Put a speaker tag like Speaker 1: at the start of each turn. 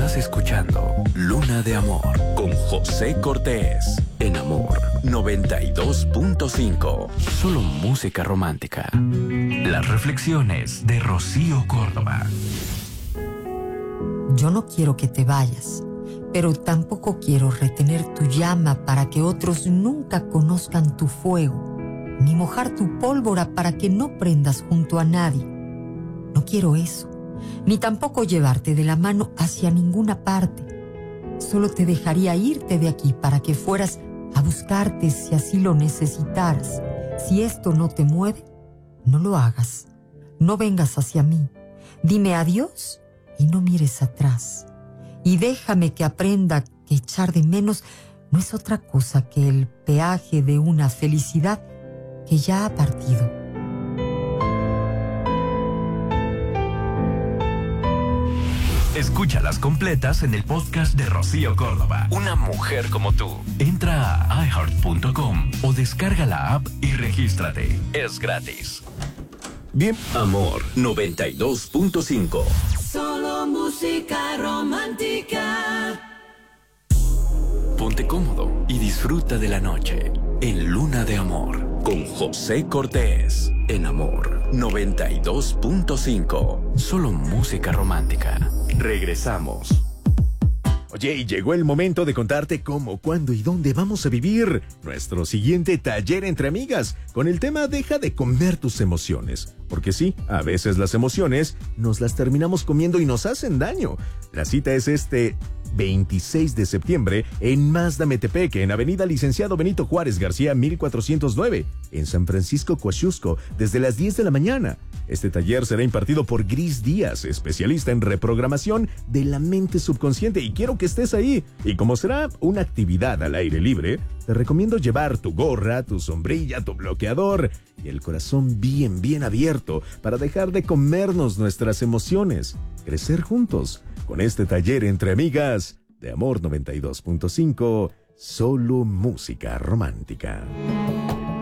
Speaker 1: Estás escuchando Luna de Amor con José Cortés en Amor 92.5. Solo música romántica. Las reflexiones de Rocío Córdoba.
Speaker 2: Yo no quiero que te vayas, pero tampoco quiero retener tu llama para que otros nunca conozcan tu fuego, ni mojar tu pólvora para que no prendas junto a nadie. No quiero eso, ni tampoco llevarte de la mano hacia ninguna parte. Solo te dejaría irte de aquí para que fueras a buscarte si así lo necesitaras. Si esto no te mueve, no lo hagas. No vengas hacia mí. Dime adiós y no mires atrás. Y déjame que aprenda que echar de menos no es otra cosa que el peaje de una felicidad que ya ha partido.
Speaker 1: Escúchalas completas en el podcast de Rocío Córdoba. Una mujer como tú. Entra a iHeart.com o descarga la app y regístrate. Es gratis. Bien. Amor 92.5.
Speaker 3: Solo música romántica.
Speaker 1: Ponte cómodo y disfruta de la noche en Luna de Amor con José Cortés en Amor 92.5. Solo música romántica. Regresamos.
Speaker 4: Oye, y llegó el momento de contarte cómo, cuándo y dónde vamos a vivir nuestro siguiente taller entre amigas con el tema Deja de comer tus emociones. Porque sí, a veces las emociones nos las terminamos comiendo y nos hacen daño. La cita es este 26 de septiembre en Mazda Metepec, en Avenida Licenciado Benito Juárez García 1409, en San Francisco Coaxusco, desde las 10 de la mañana. Este taller será impartido por Gris Díaz, especialista en reprogramación de la mente subconsciente, y quiero que estés ahí. Y como será una actividad al aire libre, te recomiendo llevar tu gorra, tu sombrilla, tu bloqueador y el corazón bien abierto para dejar de comernos nuestras emociones. Crecer juntos con este taller entre amigas de Amor 92.5, solo música romántica.